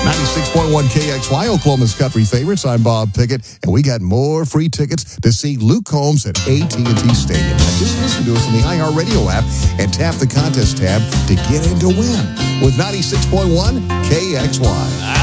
96.1 KXY, Oklahoma's Country Favorites. I'm Bob Pickett, and we got more free tickets to see Luke Combs at AT&T Stadium. Now just listen to us in the iHeartRadio app and tap the contest tab to get in to win with 96.1 KXY.